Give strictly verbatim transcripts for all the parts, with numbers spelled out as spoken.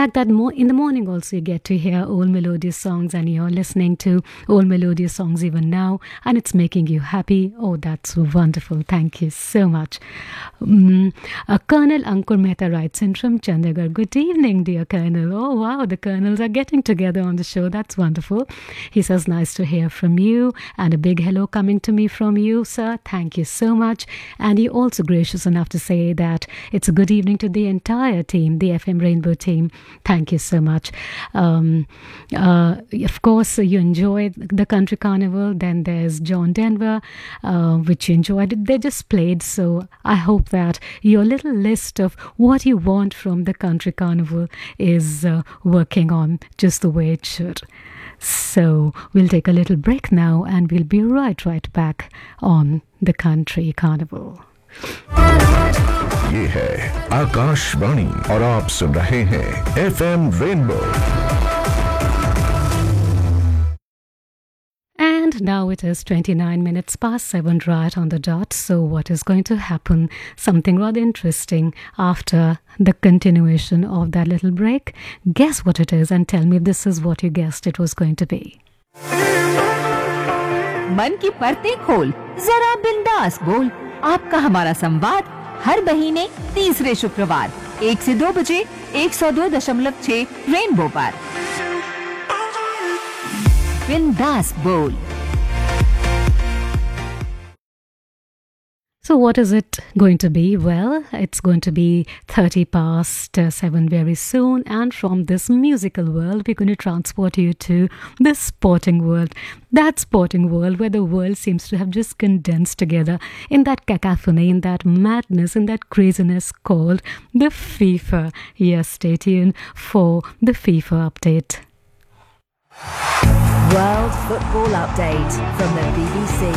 fact that more in the morning also you get to hear old melodious songs, and you're listening to old melodious songs even now, and it's making you happy. Oh, that's wonderful. Thank you so much. Um, uh, Colonel Ankur Mehta writes in from Chandigarh. Good evening, dear Colonel. Oh, wow, the Colonels are getting together on the show. That's wonderful. He says, nice to hear from you, and a big hello coming to me from you, sir. Thank you so much. And he also gracious enough to say that it's a good evening to the entire team, the F M Rainbow team. Thank you so much. Um, uh, of course, you enjoyed the Country Carnival. Then there's John Denver, uh, which you enjoyed. They just played. So I hope that your little list of what you want from the Country Carnival is uh, working on just the way it should. So we'll take a little break now, and we'll be right, right back on the Country Carnival. ये है आकाशवाणी और आप सुन रहे हैं F M rainbow. And now it is twenty-nine minutes past seven right on the dot. So what is going to happen? Something rather interesting after the continuation of that little break. Guess what it is and tell me if this is what you guessed it was going to be. मन की परतें खोल, जरा बिंदास बोल. आपका हमारा संवाद हर महीने तीसरे शुक्रवार एक से दो बजे एक सौ दो दशमलव छह रेनबो पर. बिंदास बोल. So what is it going to be? Well, it's going to be thirty past seven very soon, and from this musical world we're going to transport you to the sporting world. That sporting world where the world seems to have just condensed together in that cacophony, in that madness, in that craziness called the FIFA. Yes, stay tuned for the FIFA update. World Football Update from the B B C.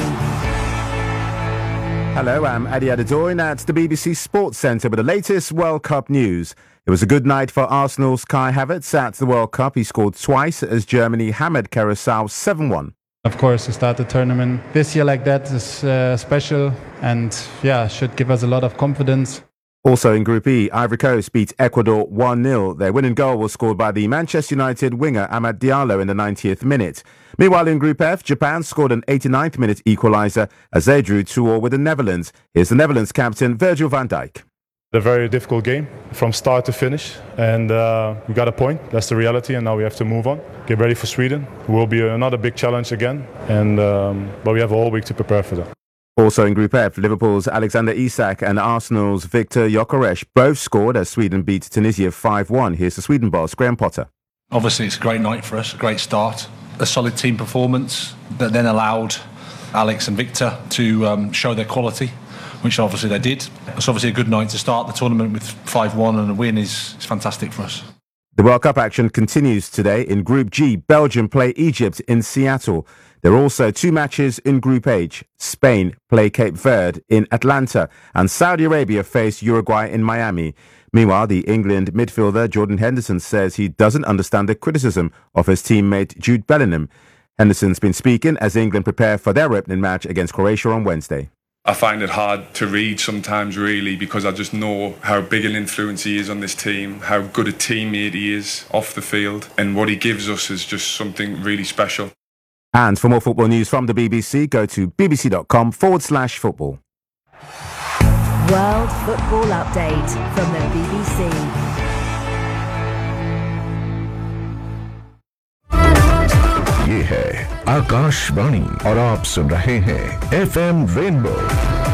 Hello, I'm Adi Adedoyin at the B B C Sports Centre with the latest World Cup news. It was a good night for Arsenal's Kai Havertz at the World Cup. He scored twice as Germany hammered Curacao seven one. Of course, to start the tournament this year like that is uh, special, and yeah, should give us a lot of confidence. Also in Group E, Ivory Coast beat Ecuador one nil. Their winning goal was scored by the Manchester United winger Amad Diallo in the ninetieth minute. Meanwhile, in Group F, Japan scored an eighty-ninth minute equaliser as they drew two all with the Netherlands. Here's the Netherlands captain Virgil van Dijk. A very difficult game from start to finish, and uh, we got a point. That's the reality, and now we have to move on. Get ready for Sweden. It will be another big challenge again, and um, but we have a whole week to prepare for that. Also in Group F, Liverpool's Alexander Isak and Arsenal's Victor Gyökeres both scored as Sweden beat Tunisia five one. Here's the Sweden boss, Graham Potter. Obviously, it's a great night for us, a great start. A solid team performance that then allowed Alex and Victor to um, show their quality, which obviously they did. It's obviously a good night to start the tournament with five one, and a win is, is fantastic for us. The World Cup action continues today. In Group G, Belgium play Egypt in Seattle. There are also two matches in Group H. Spain play Cape Verde in Atlanta, and Saudi Arabia face Uruguay in Miami. Meanwhile, the England midfielder Jordan Henderson says he doesn't understand the criticism of his teammate Jude Bellingham. Henderson's been speaking as England prepare for their opening match against Croatia on Wednesday. I find it hard to read sometimes, really, because I just know how big an influence he is on this team, how good a teammate he is off the field, and what he gives us is just something really special. And for more football news from the B B C, go to bbc.com forward slash football. World Football Update from the B B C. ये है आकाशवाणी और आप सुन रहे हैं F M rainbow.